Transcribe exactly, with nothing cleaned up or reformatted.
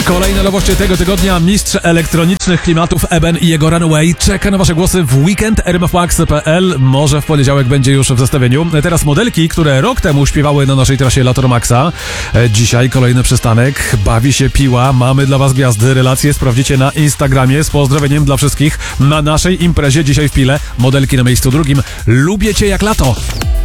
Kolejne nowości tego tygodnia. Mistrz elektronicznych klimatów Eben i jego Runaway czeka na wasze głosy w weekend. r m f max kropka p l może w poniedziałek będzie już w zestawieniu. Teraz modelki, które rok temu śpiewały na naszej trasie Lator Maxa. Dzisiaj kolejny przystanek. Bawi się Piła. Mamy dla was gwiazdy. Relacje sprawdzicie na Instagramie. Z pozdrowieniem dla wszystkich na naszej imprezie dzisiaj w Pile. Modelki na miejscu drugim. Lubię cię jak lato.